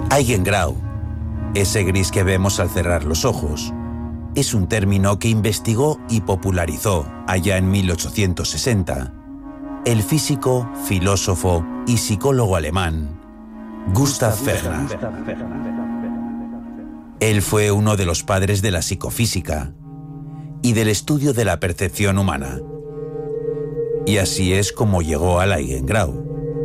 Eigengrau, ese gris que vemos al cerrar los ojos, es un término que investigó y popularizó allá en 1860 el físico, filósofo y psicólogo alemán Gustav Fechner. Él fue uno de los padres de la psicofísica y del estudio de la percepción humana. Y así es como llegó al Eigengrau.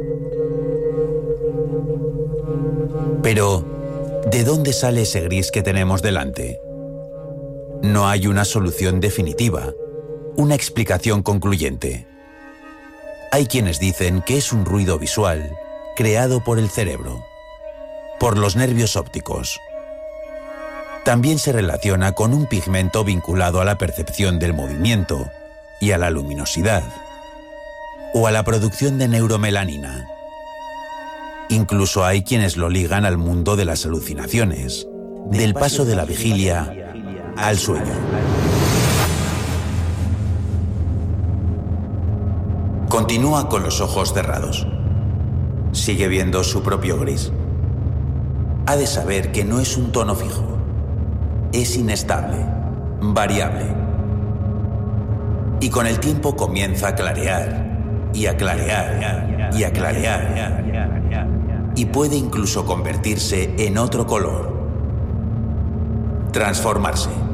Pero, ¿de dónde sale ese gris que tenemos delante? No hay una solución definitiva, una explicación concluyente. Hay quienes dicen que es un ruido visual creado por el cerebro, por los nervios ópticos. También se relaciona con un pigmento vinculado a la percepción del movimiento y a la luminosidad, o a la producción de neuromelanina. Incluso hay quienes lo ligan al mundo de las alucinaciones, del paso de la vigilia al sueño. Continúa con los ojos cerrados. Sigue viendo su propio gris. Ha de saber que no es un tono fijo. Es inestable, variable. Y con el tiempo comienza a clarear, y a clarear, y a clarear. Y puede incluso convertirse en otro color. Transformarse.